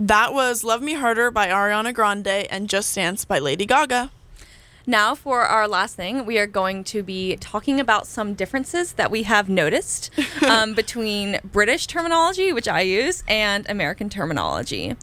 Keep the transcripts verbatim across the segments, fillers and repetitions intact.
That was Love Me Harder by Ariana Grande and Just Dance by Lady Gaga. Now, for our last thing, we are going to be talking about some differences that we have noticed um, between British terminology, which I use, and American terminology.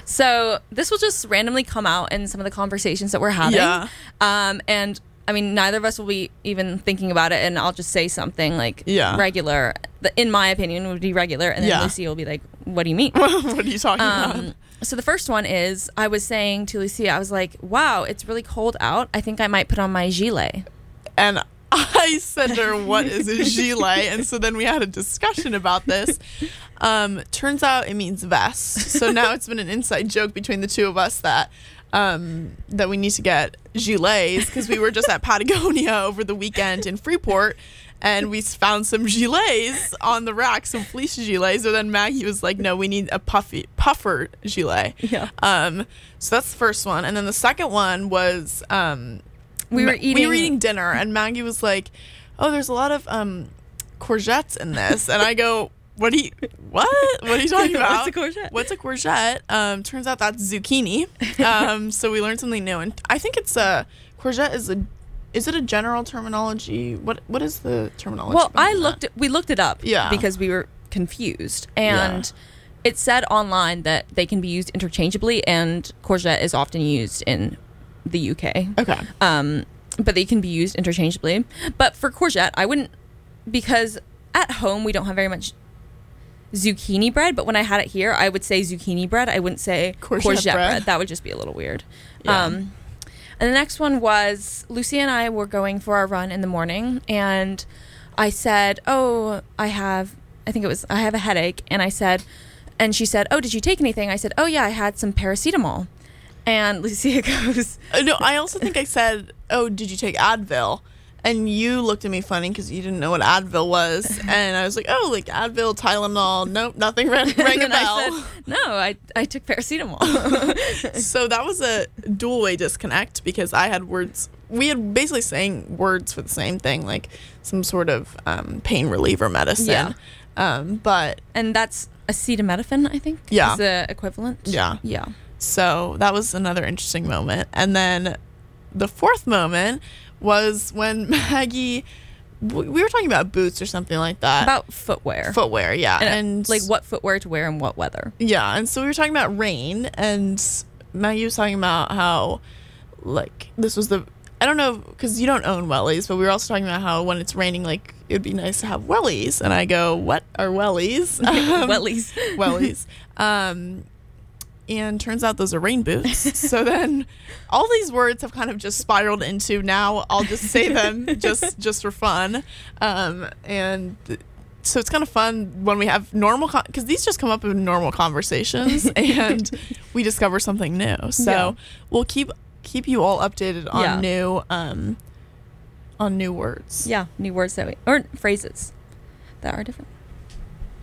So this will just randomly come out in some of the conversations that we're having. Yeah. Um, and I mean, neither of us will be even thinking about it, and I'll just say something like yeah. regular, that in my opinion would be regular, and then yeah. Lucia will be like, what do you mean? What are you talking um, about? So the first one is, I was saying to Lucia, I was like, wow, it's really cold out. I think I might put on my gilet. And I said to her, what is a gilet? And so then we had a discussion about this. Um, turns out it means vest. So now it's been an inside joke between the two of us that um, that we need to get gilets, because we were just at Patagonia over the weekend in Freeport, and we found some gilets on the rack, some fleece gilets. So then Maggie was like, no, we need a puffy puffer gilet. Yeah. Um, so that's the first one. And then the second one was um, we were eating we were eating dinner, and Maggie was like, oh, there's a lot of um, courgettes in this. And I go, what are you, what? What are you talking about? What's a courgette? What's a courgette? Um, turns out that's zucchini. Um, so we learned something new. And I think it's a, courgette is a, is it a general terminology? What What is the terminology? Well, I behind looked, that? at, we looked it up Yeah. because we were confused. And Yeah. it said online that they can be used interchangeably, and courgette is often used in the U K. Okay. Um, but they can be used interchangeably. But for courgette, I wouldn't, because at home we don't have very much zucchini bread, but when I had it here, I would say zucchini bread. I wouldn't say Courgette courgette, bread. bread. That would just be a little weird. Yeah. Um, and the next one was, Lucy and I were going for our run in the morning, and I said, oh, I have, I think it was, I have a headache. And I said, and she said, oh, did you take anything? I said, oh yeah, I had some paracetamol. And Lucia goes, Uh, no, I also think I said, oh, did you take Advil? And you looked at me funny because you didn't know what Advil was. And I was like, oh, like Advil, Tylenol. Nope, nothing rang, rang a and bell. I said, no, I, I took paracetamol. So that was a dual way disconnect, because I had words, we had basically saying words for the same thing, like some sort of um, pain reliever medicine. Yeah. Um, but And that's acetaminophen, I think. Yeah. Is the equivalent. Yeah. Yeah. so that was another interesting moment. And then the fourth moment was when Maggie, we were talking about boots or something like that. About footwear. Footwear, yeah. and, And like what footwear to wear in what weather. Yeah, and so we were talking about rain, and Maggie was talking about how, like, this was the, I don't know, because you don't own wellies, but we were also talking about how when it's raining, like, it would be nice to have wellies. And I go, what are wellies? Um, Wellies. wellies. Um, and turns out those are rain boots. So then all these words have kind of just spiraled into, now I'll just say them just just for fun. Um, and so it's kind of fun when we have normal, because con- these just come up in normal conversations, and we discover something new. So Yeah. we'll keep keep you all updated on Yeah. new um, on new words. Yeah. New words that we, or phrases that are different.